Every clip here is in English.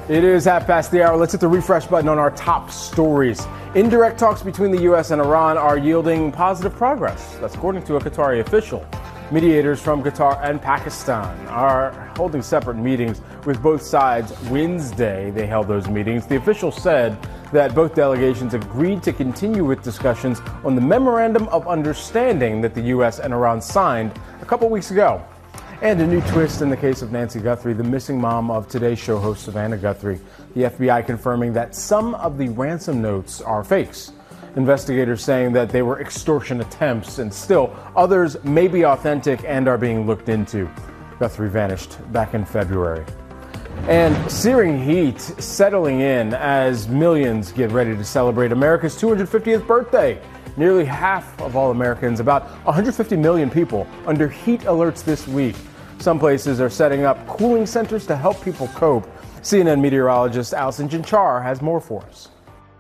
It is half past the hour. Let's hit the refresh button on our top stories. Indirect talks between the U.S. and Iran are yielding positive progress. That's according to a Qatari official. Mediators from Qatar and Pakistan are holding separate meetings with both sides. Wednesday, they held those meetings. The official said that both delegations agreed to continue with discussions on the Memorandum of Understanding that the U.S. and Iran signed a couple weeks ago. And a new twist in the case of Nancy Guthrie, the missing mom of Today's Show host Savannah Guthrie. The FBI confirming that some of the ransom notes are fakes. Investigators saying that they were extortion attempts, and still others may be authentic and are being looked into. Guthrie vanished back in February. And searing heat settling in as millions get ready to celebrate America's 250th birthday. Nearly half of all Americans, about 150 million people, under heat alerts this week. Some places are setting up cooling centers to help people cope. CNN meteorologist Allison Janchar has more for us.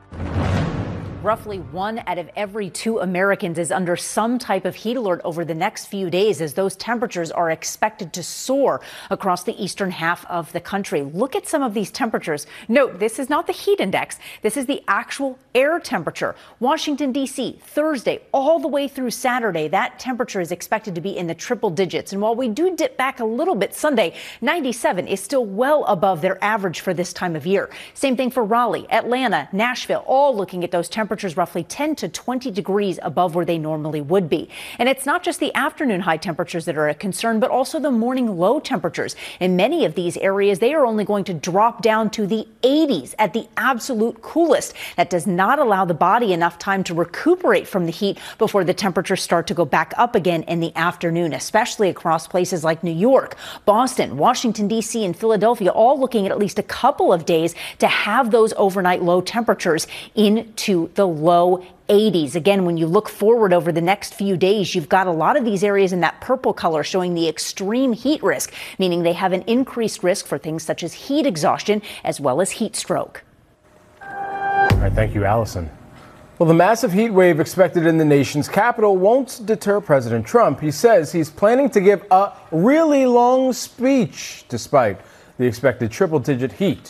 Roughly 1 out of every 2 Americans is under some type of heat alert over the next few days as those temperatures are expected to soar across the eastern half of the country. Look at some of these temperatures. Note, this is not the heat index. This is the actual air temperature. Washington, D.C., Thursday, all the way through Saturday, that temperature is expected to be in the triple digits. And while we do dip back a little bit Sunday, 97 is still well above their average for this time of year. Same thing for Raleigh, Atlanta, Nashville, all looking at those temperatures roughly 10 to 20 degrees above where they normally would be. And it's not just the afternoon high temperatures that are a concern, but also the morning low temperatures. In many of these areas, they are only going to drop down to the 80s at the absolute coolest. That does not allow the body enough time to recuperate from the heat before the temperatures start to go back up again in the afternoon, especially across places like New York, Boston, Washington, D.C., and Philadelphia, all looking at least a couple of days to have those overnight low temperatures into the low 80s. Again, when you look forward over the next few days, you've got a lot of these areas in that purple color showing the extreme heat risk, meaning they have an increased risk for things such as heat exhaustion as well as heat stroke. All right, thank you, Allison. Well, the massive heat wave expected in the nation's capital won't deter President Trump. He says he's planning to give a really long speech despite the expected triple-digit heat.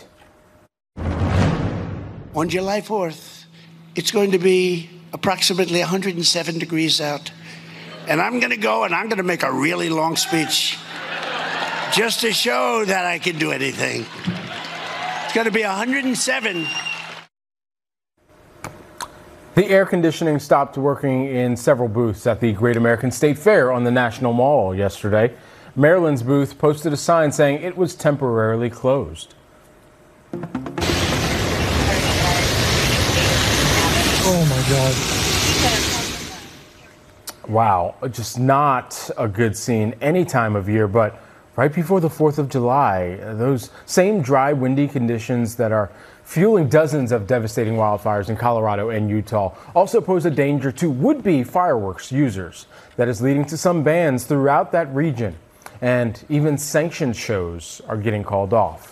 On July 4th, it's going to be approximately 107 degrees out. And I'm going to go and I'm going to make a really long speech just to show that I can do anything. It's going to be 107. The air conditioning stopped working in several booths at the Great American State Fair on the National Mall yesterday. Maryland's booth posted a sign saying it was temporarily closed. Oh, my God. Wow, just not a good scene any time of year, but right before the 4th of July, those same dry, windy conditions that are fueling dozens of devastating wildfires in Colorado and Utah also pose a danger to would-be fireworks users that is leading to some bans throughout that region. And even sanctioned shows are getting called off.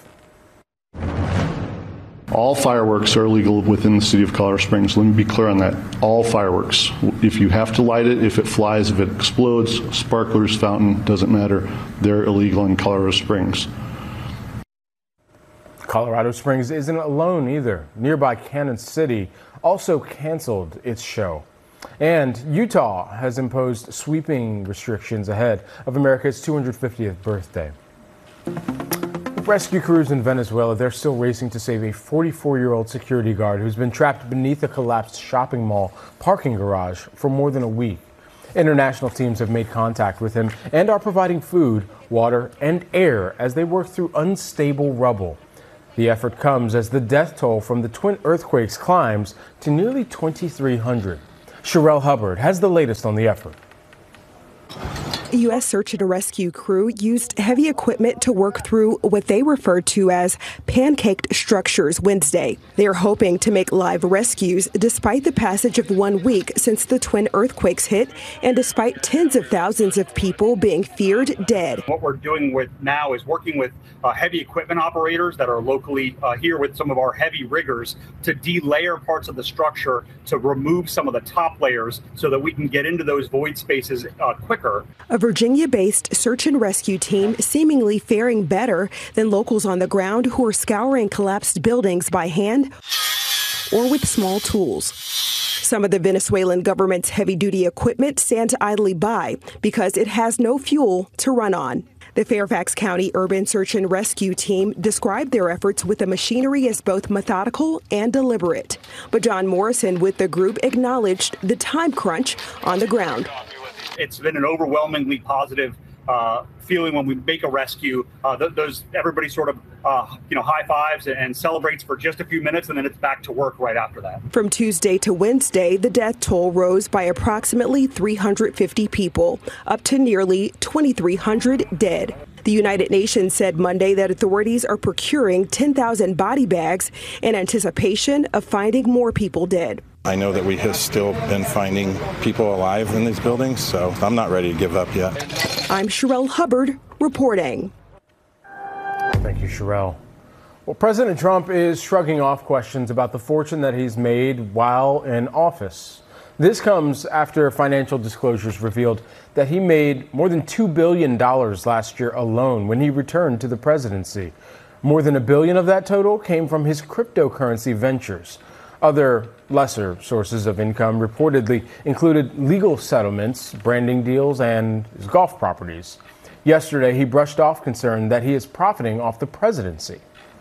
All fireworks are illegal within the city of Colorado Springs. Let me be clear on that. All fireworks. If you have to light it, if it flies, if it explodes, sparklers, fountain, doesn't matter. They're illegal in Colorado Springs. Colorado Springs isn't alone either. Nearby Kansas City also canceled its show. And Utah has imposed sweeping restrictions ahead of America's 250th birthday. Rescue crews in Venezuela, they're still racing to save a 44-year-old security guard who's been trapped beneath a collapsed shopping mall parking garage for more than a week. International teams have made contact with him and are providing food, water, and air as they work through unstable rubble. The effort comes as the death toll from the twin earthquakes climbs to nearly 2,300. Sherelle Hubbard has the latest on the effort. U.S. search and rescue crew used heavy equipment to work through what they referred to as pancaked structures Wednesday. They are hoping to make live rescues despite the passage of 1 week since the twin earthquakes hit and despite tens of thousands of people being feared dead. What we're doing now is working with heavy equipment operators that are locally here with some of our heavy riggers to delayer parts of the structure to remove some of the top layers so that we can get into those void spaces quicker. A Virginia-based search and rescue team seemingly faring better than locals on the ground who are scouring collapsed buildings by hand or with small tools. Some of the Venezuelan government's heavy-duty equipment stands idly by because it has no fuel to run on. The Fairfax County Urban Search and Rescue Team described their efforts with the machinery as both methodical and deliberate. But John Morrison with the group acknowledged the time crunch on the ground. It's been an overwhelmingly positive feeling when we make a rescue. Everybody sort of high fives and celebrates for just a few minutes, and then it's back to work right after that. From Tuesday to Wednesday, the death toll rose by approximately 350 people, up to nearly 2,300 dead. The United Nations said Monday that authorities are procuring 10,000 body bags in anticipation of finding more people dead. I know that we have still been finding people alive in these buildings, so I'm not ready to give up yet. I'm Sherelle Hubbard reporting. Thank you, Sherelle. Well, President Trump is shrugging off questions about the fortune that he's made while in office. This comes after financial disclosures revealed that he made more than $2 billion last year alone when he returned to the presidency. More than $1 billion of that total came from his cryptocurrency ventures. Other lesser sources of income reportedly included legal settlements, branding deals, and his golf properties. Yesterday, he brushed off concern that he is profiting off the presidency.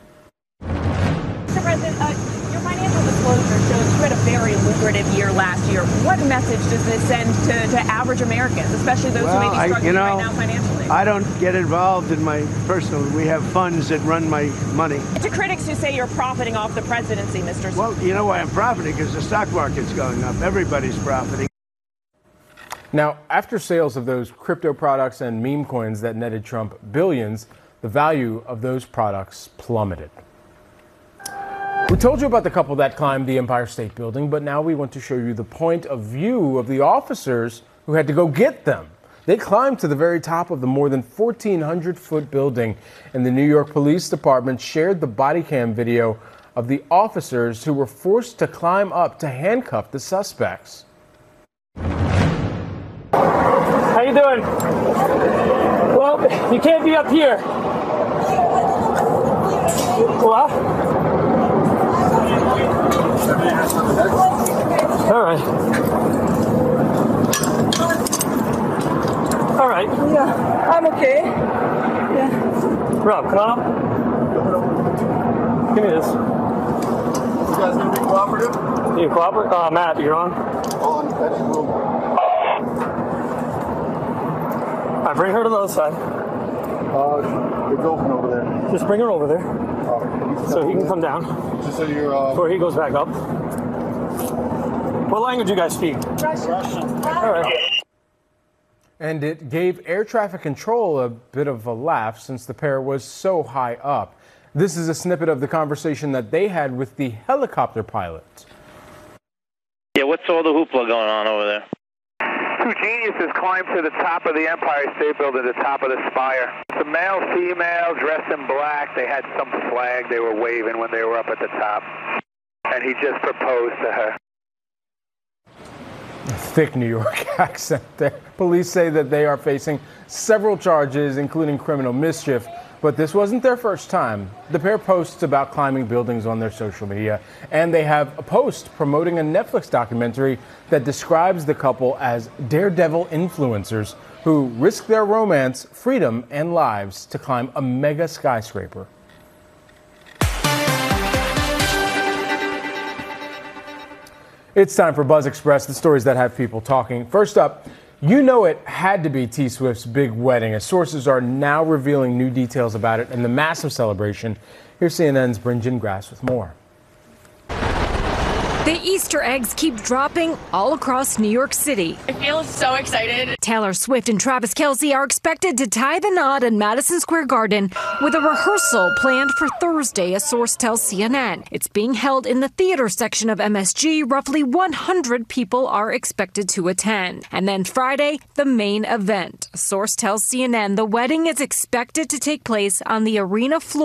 Mr. President, your financial disclosure shows you had a very lucrative year last year. What message does this send to average Americans, especially those who may be struggling right now financially? I don't get involved in my personal. We have funds that run my money. To critics who say you're profiting off the presidency, Mr. Speaker. Well, you know why I'm profiting? Because the stock market's going up. Everybody's profiting. Now, after sales of those crypto products and meme coins that netted Trump billions, the value of those products plummeted. We told you about the couple that climbed the Empire State Building, but now we want to show you the point of view of the officers who had to go get them. They climbed to the very top of the more than 1,400-foot building, and the New York Police Department shared the body cam video of the officers who were forced to climb up to handcuff the suspects. How you doing? Well, you can't be up here. What? All right. All right. Yeah, I'm okay. Yeah. Rob, come on up. Give me this. You guys gonna be cooperative? You cooperate? Matt, you're on. On. I bring her to the other side. It's open over there. Just bring her over there. So he can come down. Just so you're. Before he goes back up. What language do you guys speak? Russian. All right. And it gave air traffic control a bit of a laugh since the pair was so high up. This is a snippet of the conversation that they had with the helicopter pilot. Yeah, what's all the hoopla going on over there? Two geniuses climbed to the top of the Empire State Building, the top of the spire. The male, female, dressed in black. They had some flag they were waving when they were up at the top. And he just proposed to her. A thick New York accent there. Police say that they are facing several charges, including criminal mischief. But this wasn't their first time. The pair posts about climbing buildings on their social media, and they have a post promoting a Netflix documentary that describes the couple as daredevil influencers who risk their romance, freedom, and lives to climb a mega skyscraper. It's time for Buzz Express, the stories that have people talking. First up, you know it had to be T Swift's big wedding, as sources are now revealing new details about it and the massive celebration. Here's CNN's Bryn Gingras with more. The Easter eggs keep dropping all across New York City. I feel so excited. Taylor Swift and Travis Kelce are expected to tie the knot in Madison Square Garden with a rehearsal planned for Thursday, a source tells CNN. It's being held in the theater section of MSG. Roughly 100 people are expected to attend. And then Friday, the main event. A source tells CNN the wedding is expected to take place on the arena floor